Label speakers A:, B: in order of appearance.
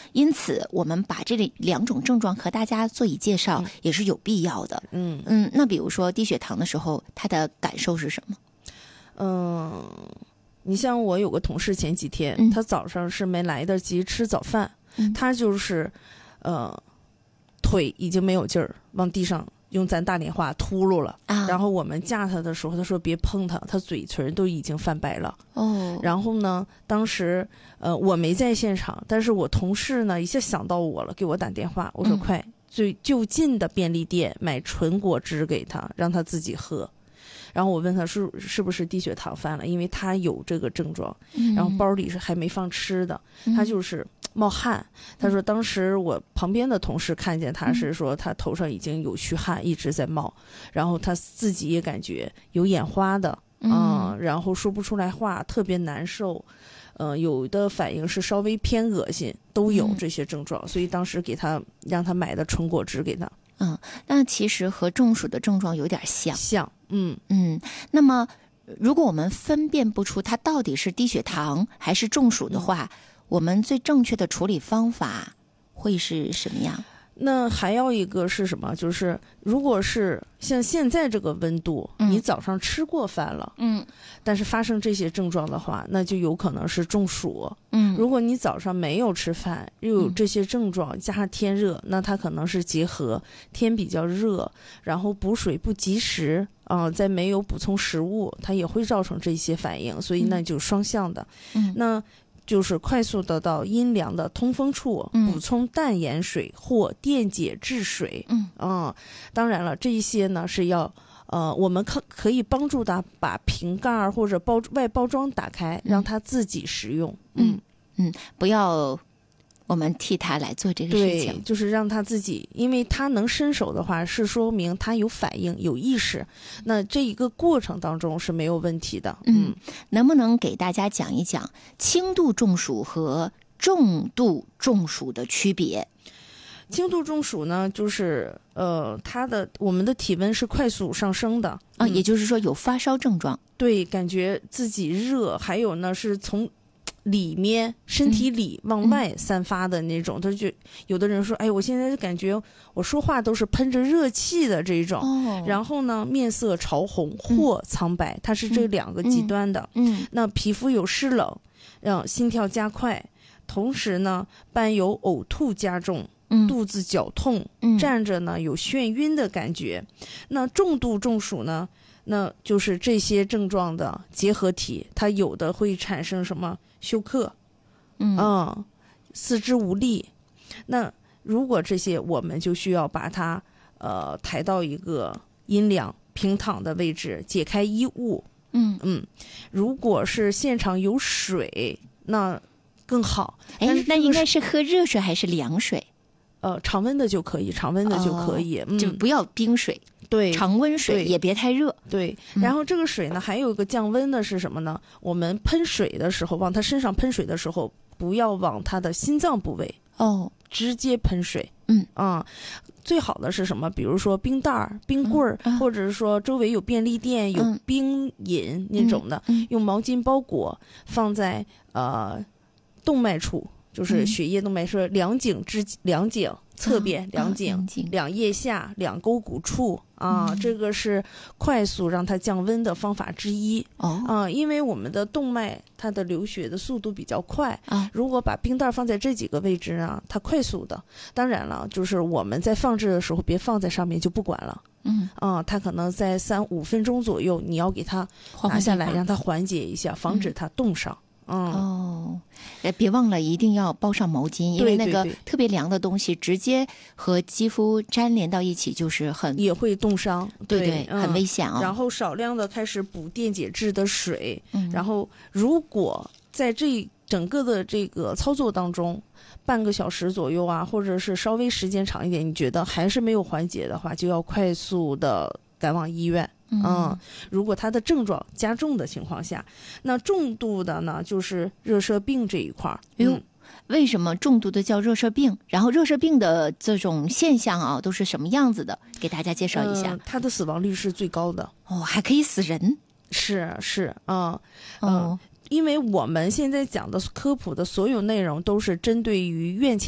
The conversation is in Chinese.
A: 因此我们把这两种症状和大家做以介绍也是有必要的。那比如说低血糖的时候，他的感受是什么？
B: 你像我有个同事前几天，他早上是没来得及吃早饭，他就是腿已经没有劲儿，往地上用咱大连话秃噜了，然后我们架他的时候，他说别碰他，他嘴唇都已经泛白了。然后呢，当时我没在现场，但是我同事呢一下想到我了，给我打电话，我说快最就近的便利店买纯果汁给他，让他自己喝。然后我问他是不是低血糖犯了，因为他有这个症状，然后包里是还没放吃的，他就是冒汗。他说当时我旁边的同事看见他是说他头上已经有虚汗一直在冒，然后他自己也感觉有眼花的然后说不出来话，特别难受。有的反应是稍微偏恶心，都有这些症状，所以当时让他买的纯果汁给他。
A: 那其实和中暑的症状有点像。那么如果我们分辨不出它到底是低血糖还是中暑的话，我们最正确的处理方法会是什么样？
B: 那还要一个是什么？就是如果是像现在这个温度，你早上吃过饭了，但是发生这些症状的话，那就有可能是中暑。如果你早上没有吃饭，又有这些症状，加上天热，那它可能是结合天比较热，然后补水不及时再没有补充食物，它也会造成这些反应，所以那就双向的。那就是快速得到阴凉的通风处，补充淡盐水或电解质水。当然了，这一些呢是要我们可以帮助他把瓶盖或者外包装打开，让他自己食用。
A: 不要我们替他来做这个事情。
B: 对，就是让他自己，因为他能伸手的话，是说明他有反应、有意识。那这一个过程当中是没有问题的。
A: 能不能给大家讲一讲轻度中暑和重度中暑的区别？
B: 轻度中暑呢，就是我们的体温是快速上升的
A: 也就是说有发烧症状。
B: 对，感觉自己热，还有呢是从里面身体里往外散发的那种，他就有的人说，哎，我现在感觉我说话都是喷着热气的这种。然后呢，面色潮红或苍白，它是这两个极端的。那皮肤有湿冷，让心跳加快，同时呢伴有呕吐加重，肚子绞痛，站着呢有眩晕的感觉。那重度中暑呢，那就是这些症状的结合体，它有的会产生什么休克，四肢无力。那如果这些，我们就需要把它抬到一个阴凉平躺的位置，解开衣物。如果是现场有水，那更好。
A: 那应该是喝热水还是凉水？
B: 常温的就可以，
A: 就不要冰水。
B: 对，
A: 常温水也别太热。
B: 对，然后这个水呢，还有一个降温的是什么呢？我们喷水的时候，往他身上喷水的时候，不要往他的心脏部位直接喷水。最好的是什么？比如说冰袋儿、冰棍儿，或者是说周围有便利店有冰饮那种的，用毛巾包裹，放在动脉处，就是血液动脉，说两颈侧边两颈、两腋下、两沟骨处这个是快速让它降温的方法之一。因为我们的动脉它的流血的速度比较快，如果把冰袋放在这几个位置呢，它快速的。当然了，就是我们在放置的时候别放在上面就不管了。它可能在3-5分钟左右，你要给它拿下来，让它缓解一下，防止它冻伤。
A: 别忘了一定要包上毛巾，因为那个特别凉的东西直接和肌肤粘连到一起，就是也
B: 会冻伤。
A: 对，很危险
B: 然后少量的开始补电解质的水。然后如果在这整个的这个操作当中，半个小时左右或者是稍微时间长一点，你觉得还是没有缓解的话，就要快速的赶往医院。如果他的症状加重的情况下，那重度的呢，就是热射病这一块。
A: 为什么重度的叫热射病？然后热射病的这种现象都是什么样子的？给大家介绍一下。
B: 它的死亡率是最高的。
A: 还可以死人？
B: 是因为我们现在讲的科普的所有内容都是针对于院前